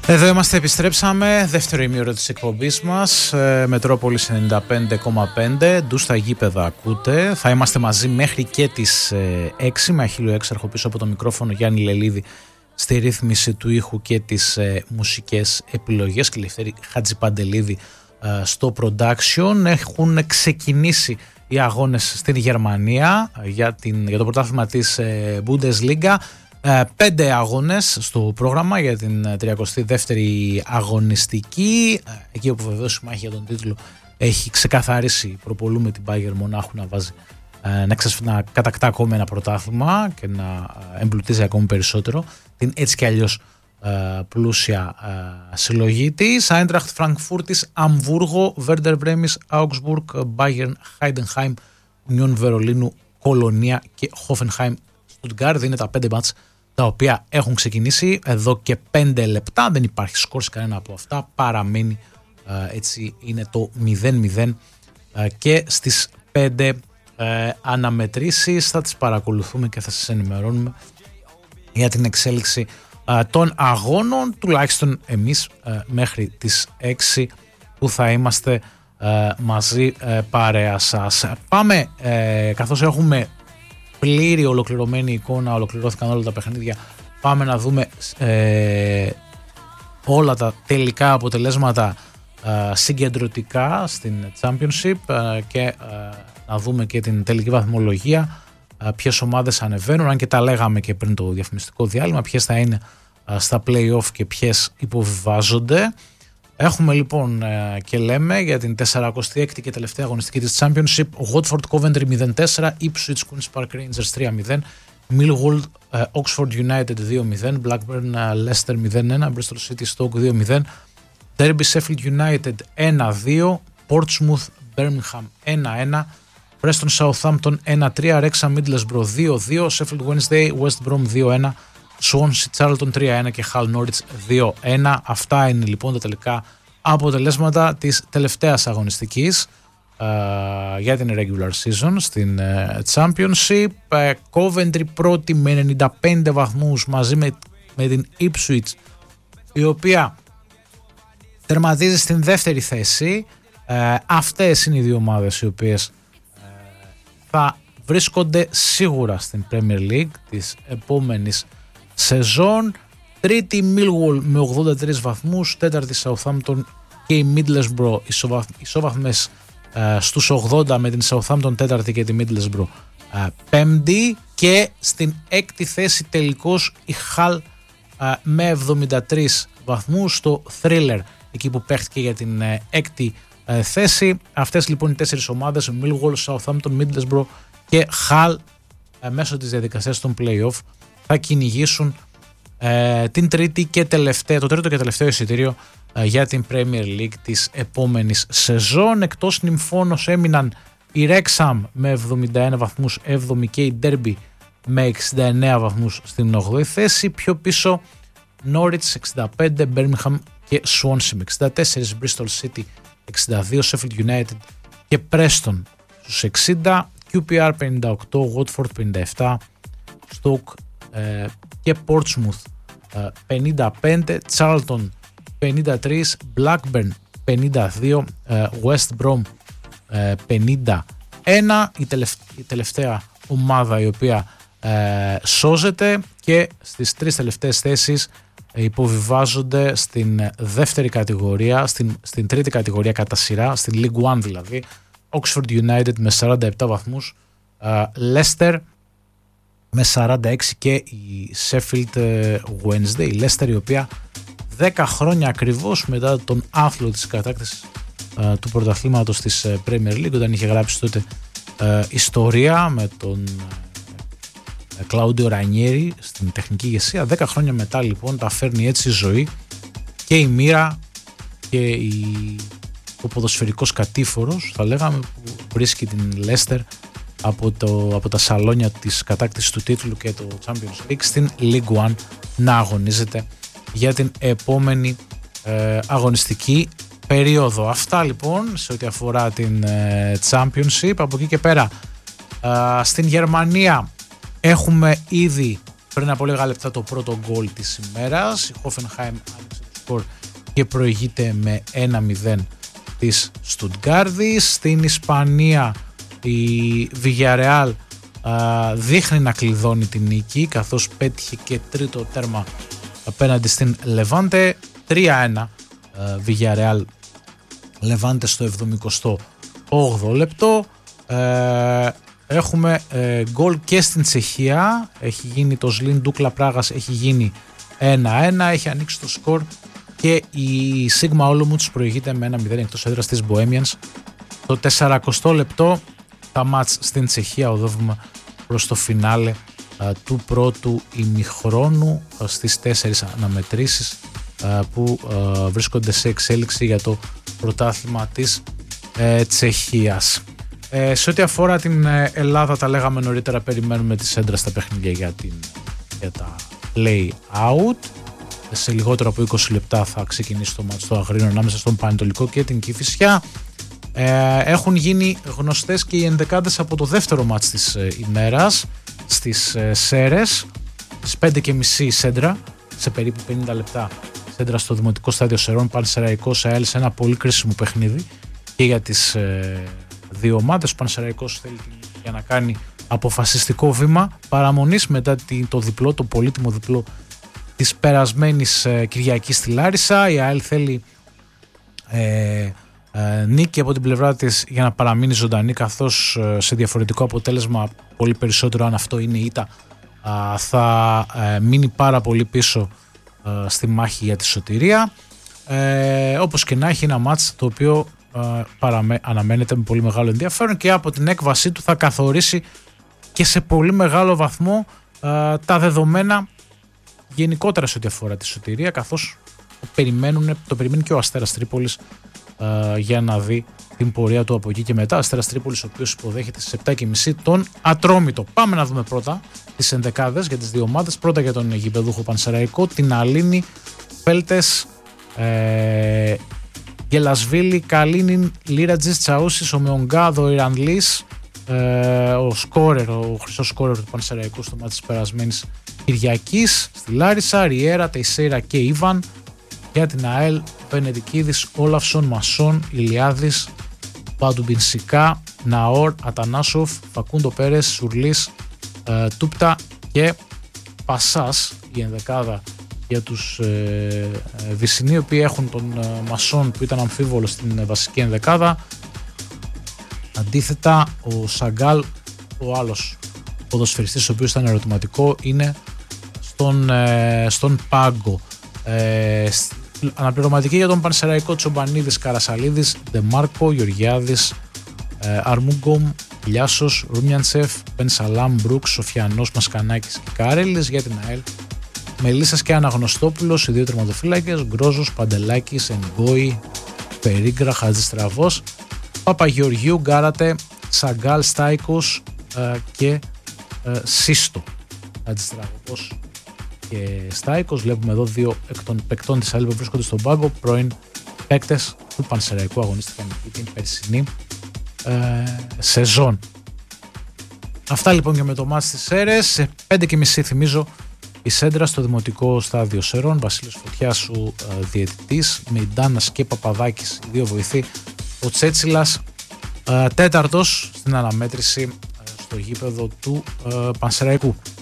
Εδώ είμαστε, επιστρέψαμε, δεύτερο ημίωρο της εκπομπής μας, Μετρόπολης 95,5, ντου στα γήπεδα ακούτε. Θα είμαστε μαζί μέχρι και τις 6, με Αχίλλιο Έξαρχο πίσω από το μικρόφωνο, Γιάννη Λελίδη στη ρύθμιση του ήχου και τις μουσικές επιλογές και Λευτέρη Χατζιπαντελίδη στο production. Έχουν ξεκινήσει οι αγώνες στην Γερμανία για το πρωτάθλημα της Bundesliga. 5 αγώνες στο πρόγραμμα για την 32η αγωνιστική. Εκεί όπου βεβαίως η μάχη για τον τίτλο έχει ξεκαθαρίσει, προπολούμε την Bayern Μονάχου να βάζει να κατακτά ακόμη ένα πρωτάθλημα και να εμπλουτίζει ακόμη περισσότερο την έτσι και αλλιώς πλούσια συλλογή της. Άιντραχτ Φραγκφούρτης, Αμβούργο, Βέρντερ Μπρέμις, Augsburg, Bayern, Heidenheim, Union Βερολίνου, Κολονία και Hoffenheim Stuttgart. Είναι τα 5 μάτς τα οποία έχουν ξεκινήσει εδώ και 5 λεπτά. Δεν υπάρχει σκορ σε κανένα από αυτά. Παραμένει έτσι, είναι το 0-0 και στις 5 αναμετρήσεις θα τις παρακολουθούμε και θα σας ενημερώνουμε για την εξέλιξη των αγώνων, τουλάχιστον εμείς μέχρι τις 6 που θα είμαστε μαζί παρέα σας. Πάμε, καθώς έχουμε πλήρη ολοκληρωμένη εικόνα, ολοκληρώθηκαν όλα τα παιχνίδια, πάμε να δούμε όλα τα τελικά αποτελέσματα συγκεντρωτικά στην Championship και να δούμε και την τελική βαθμολογία, ποιες ομάδες ανεβαίνουν, αν και τα λέγαμε και πριν το διαφημιστικό διάλειμμα, ποιες θα είναι στα play-off και ποιες υποβιβάζονται. Έχουμε λοιπόν και λέμε για την 46η και τελευταία αγωνιστική της Championship: Watford Coventry 0-4, Ipswich Queen's Park Rangers 3-0, Millwall Oxford United 2-0, Blackburn Leicester 0-1, Bristol City Stoke 2-0, Derby Sheffield United 1-2, Portsmouth Birmingham 1-1, Preston Southampton 1-3, Wrexham Middlesbrough 2-2, Sheffield Wednesday West Brom 2-1, Swansea Charlton 3-1 και Hull Norwich 2-1. Αυτά είναι λοιπόν τα τελικά αποτελέσματα της τελευταίας αγωνιστικής για την regular season στην Championship. Coventry πρώτη με 95 βαθμούς μαζί με την Ipswich, η οποία τερματίζει στην δεύτερη θέση. Αυτές είναι οι δύο ομάδες οι οποίες θα βρίσκονται σίγουρα στην Premier League της επόμενης σεζόν. Τρίτη Millwall με 83 βαθμούς, τέταρτη Southampton και η Middlesbrough ισόβαθμες στους 80 με την Southampton τέταρτη και τη Middlesbrough πέμπτη, και στην έκτη θέση τελικώς η Hull με 73 βαθμούς στο Thriller, εκεί που παίχτηκε για την έκτη θέση. Αυτές λοιπόν οι 4 ομάδες, Millwall, Southampton, Middlesbrough και Hull, μέσω της διαδικασίας των play-off θα κυνηγήσουν την τρίτη και τελευταία, το τρίτο και τελευταίο εισιτήριο για την Premier League της επόμενης σεζόν. Εκτός νυμφώνος έμειναν η Wrexham με 71 βαθμούς 7η και η Derby με 69 βαθμούς στην 8η θέση. Πιο πίσω Norwich 65, Birmingham και Swansea με 64, Bristol City 62, Sheffield United και Preston στους 60, QPR 58, Watford 57, Stoke και Portsmouth 55, Charlton 53, Blackburn 52, West Brom 51. Η τελευταία ομάδα η οποία σώζεται, και στις 3 τελευταίες θέσεις υποβιβάζονται στην δεύτερη κατηγορία, στην τρίτη κατηγορία κατά σειρά, στην League One δηλαδή, Oxford United με 47 βαθμούς, Leicester με 46 και η Sheffield Wednesday. Η Leicester, η οποία 10 χρόνια ακριβώς μετά τον άθλο της κατάκτησης του πρωταθλήματος της Premier League, όταν είχε γράψει τότε ιστορία με τον Κλάουντιο Ρανιέρι στην τεχνική ηγεσία, 10 χρόνια μετά λοιπόν τα φέρνει έτσι η ζωή και η μοίρα και ο ποδοσφαιρικός κατήφορος, θα λέγαμε, που βρίσκει την Leicester από τα σαλόνια της κατάκτησης του τίτλου και το Champions League στην League One να αγωνίζεται για την επόμενη αγωνιστική περίοδο. Αυτά λοιπόν σε ό,τι αφορά την Championship. Από εκεί και πέρα στην Γερμανία έχουμε ήδη πριν από λίγα λεπτά το πρώτο γκολ της ημέρας. Η Hoffenheim άνοιξε τους σκορ και προηγείται με 1-0 της Στουτγκάρδης. Στην Ισπανία η Villarreal δείχνει να κλειδώνει την νίκη, καθώς πέτυχε και τρίτο τέρμα απέναντι στην Levante. 3-1 Villarreal Levante στο 78ο λεπτό. Έχουμε γκολ και στην Τσεχία. Έχει γίνει το Σλίν Ντούκλα Πράγας, έχει γίνει 1-1, έχει ανοίξει το σκορ και η Σίγμα Όλομουτς προηγείται με 1-0 εκτός έδρας της Bohemians. Το 40ο λεπτό τα μάτς στην Τσεχία οδεύουμε προς το φινάλε του πρώτου ημιχρόνου στις 4 αναμετρήσεις που βρίσκονται σε εξέλιξη για το πρωτάθλημα της Τσεχίας. Σε ό,τι αφορά την Ελλάδα, τα λέγαμε νωρίτερα, περιμένουμε τη Σέντρα στα παιχνίδια για τα play-out. Σε λιγότερο από 20 λεπτά θα ξεκινήσει το μάτς στο Αγρίνο ανάμεσα στον Πανετολικό και την Κηφισιά. Έχουν γίνει γνωστές και οι ενδεκάδες από το δεύτερο μάτς της ημέρας στις Σέρες. Στις 5.30 Σέντρα, σε περίπου 50 λεπτά Σέντρα στο Δημοτικό Στάδιο Σερών, Πανσεραϊκός ΑΕΛ, σε ένα πολύ κρίσιμο παιχνίδι και για τις δύο ομάδες. Ο Πανσεραϊκός θέλει για να κάνει αποφασιστικό βήμα παραμονής μετά το πολύτιμο διπλό της περασμένης Κυριακής στη Λάρισα. Η ΑΕΛ θέλει νίκη από την πλευρά της για να παραμείνει ζωντανή, καθώς σε διαφορετικό αποτέλεσμα, πολύ περισσότερο αν αυτό είναι ήττα, θα μείνει πάρα πολύ πίσω στη μάχη για τη σωτηρία. Όπως και να έχει, ένα μάτς το οποίο αναμένεται με πολύ μεγάλο ενδιαφέρον και από την έκβασή του θα καθορίσει και σε πολύ μεγάλο βαθμό τα δεδομένα γενικότερα σε ό,τι αφορά τη σωτηρία, καθώς το περιμένει και ο Αστέρας Τρίπολης για να δει την πορεία του από εκεί και μετά. Αστέρας Τρίπολης, ο οποίος υποδέχεται στις 7.30 τον Ατρόμητο. Πάμε να δούμε πρώτα τις ενδεκάδες για τις δύο ομάδες. Πρώτα για τον γηπεδούχο Πανσεραϊκό, την Αλίνη, Πέλτες, Γελασβίλη, Καλίνιν, Λίρατζης, Τσαούσης, ο Μεονγκάδο, Ιρανλής, ο χρυσός σκόρερ του Πανσεραϊκού στο μάτι της περασμένης Κυριακής στη Λάρισα, Ριέρα, Τεϊσέιρα και Ιβαν. Για την ΑΕΛ, Βενεδικίδης, Όλαυσον, Μασόν, Ηλιάδης, Παντουμπινσικά, Ναόρ, Ατανάσοφ, Φακούντο Πέρες, Σουρλής, Τούπτα και Πασάς, η ενδεκάδα για τους Βυσσινοί, οι οποίοι έχουν τον Μασόν που ήταν αμφίβολο στην βασική ενδεκάδα. Αντίθετα, ο Σαγκάλ, ο άλλος ποδοσφαιριστής ο οποίος ήταν ερωτηματικό, είναι στον πάγκο. Αναπληρωματική για τον Πανσεραϊκό, Τσομπανίδης, Καρασαλίδης, Ντεμάρκο, Γεωργιάδης, Αρμούγκομ, Λιάσος, Ρουμιαντσεφ, Μπενσαλάμ, Μπρούξ, Σοφιανός, Μασκανάκης και Κάρελης. Για την ΑΕΛ, Μελισσας και Αναγνωστόπουλος, οι δύο τερματοφύλακες, Γκρόζος, Παντελάκης, Ενγκόη, Περίγκρα, Χατζηστραβός, Παπαγεωργίου, Γκάρατε, Σαγκάλ, Στάικος και Σύστο. Χατζηστραβός και Στάικος. Βλέπουμε εδώ δύο εκ των παικτών της ΑΕΛ που βρίσκονται στον πάγκο, πρώην παίκτες του Πανσεραϊκού, αγωνίστηκαν την περσινή σεζόν. Αυτά λοιπόν και με το μάτς της Σέρες. Σε 5.30 θυμίζω η Σέντρα στο Δημοτικό Στάδιο Σερών, Βασίλης Φωτιάς ο διαιτητής, Μεϊντάνας και Παπαδάκης οι δύο βοηθοί, ο Τσέτσιλας τέταρτος στην αναμέτρηση στο γήπεδο του Πανσεραϊκού.